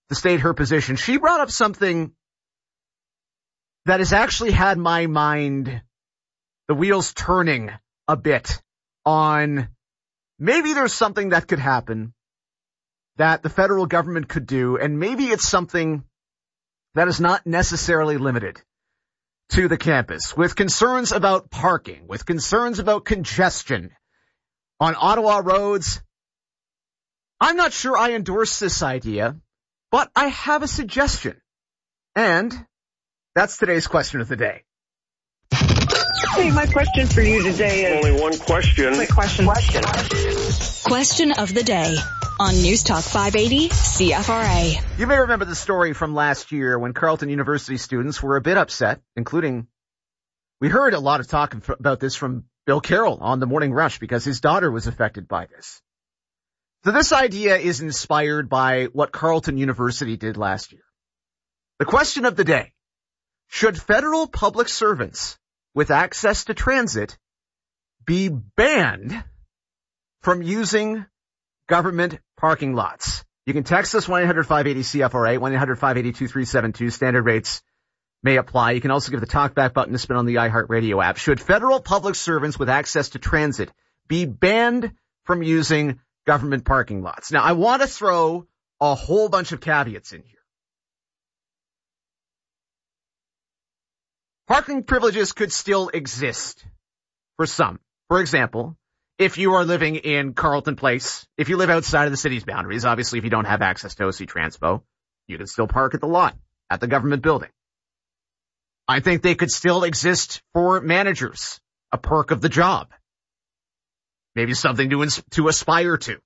to state her position, she brought up something that has actually had my mind, the wheels turning a bit on maybe there's something that could happen that the federal government could do, and maybe it's something that is not necessarily limited to the campus, with concerns about parking, with concerns about congestion on Ottawa roads. I'm not sure I endorse this idea, but I have a suggestion. And that's today's question of the day. Hey, my question for you today is... Only one question. Question of the day on News Talk 580 CFRA. You may remember the story from last year when Carleton University students were a bit upset, including, we heard a lot of talk about this from Bill Carroll on the Morning Rush because his daughter was affected by this. So this idea is inspired by what Carleton University did last year. The question of the day: should federal public servants with access to transit be banned from using government parking lots? You can text us 1-800-580-CFRA, 1-800-580-2372. Standard rates may apply. You can also give the talkback button to spin on the iHeartRadio app. Should federal public servants with access to transit be banned from using government parking lots? Now, I want to throw a whole bunch of caveats in here. Parking privileges could still exist for some. For example, if you are living in Carleton Place, if you live outside of the city's boundaries, obviously if you don't have access to OC Transpo, you can still park at the lot, at the government building. I think they could still exist for managers, a perk of the job. Maybe something to aspire to.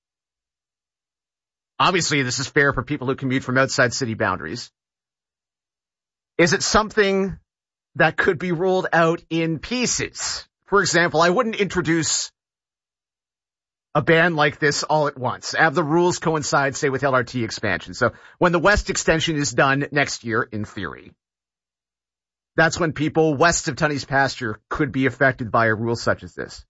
Obviously, this is fair for people who commute from outside city boundaries. Is it something that could be rolled out in pieces? For example, I wouldn't introduce a ban like this all at once. Have the rules coincide, say, with LRT expansion. So when the West extension is done next year, in theory, that's when people west of Tunney's Pasture could be affected by a rule such as this.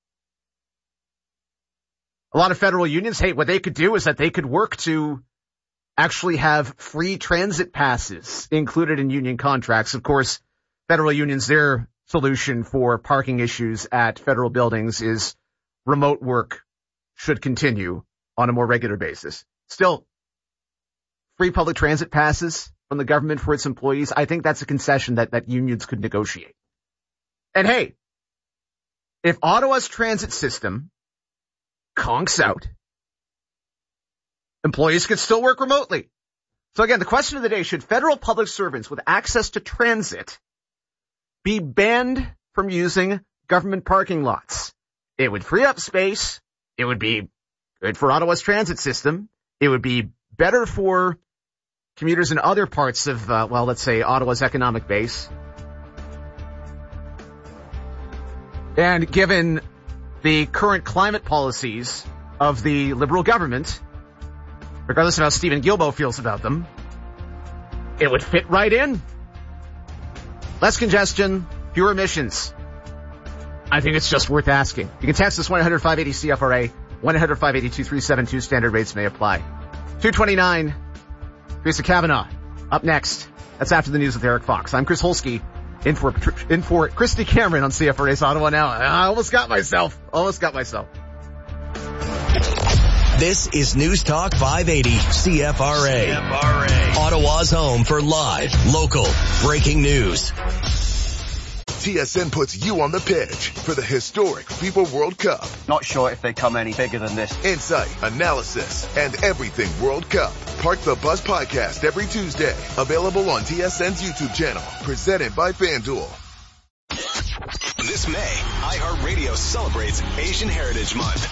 A lot of federal unions, hey, what they could do is that they could work to actually have free transit passes included in union contracts. Of course, federal unions, their solution for parking issues at federal buildings is remote work should continue on a more regular basis. Still, free public transit passes from the government for its employees, I think that's a concession that unions could negotiate. And hey, if Ottawa's transit system conks out, employees could still work remotely. So again, the question of the day: should federal public servants with access to transit be banned from using government parking lots? It would free up space. It would be good for Ottawa's transit system. It would be better for commuters in other parts of, let's say Ottawa's economic base. And given the current climate policies of the Liberal government, regardless of how Stephen Guilbeault feels about them, it would fit right in. Less congestion, fewer emissions. I think it's just worth asking. You can text us 1-800-580-CFRA, 1-800-580-2372. Standard rates may apply. 229, Teresa Kavanaugh, up next. That's after the news with Eric Fox. I'm Chris Holsky, in for Christy Cameron on CFRA's Ottawa Now. I almost got myself. This is News Talk 580 CFRA. Ottawa's home for live, local, breaking news. TSN puts you on the pitch for the historic FIFA World Cup. Not sure if they come any bigger than this. Insight, analysis, and everything World Cup. Park the Bus podcast every Tuesday. Available on TSN's YouTube channel. Presented by FanDuel. This May, iHeartRadio celebrates Asian Heritage Month.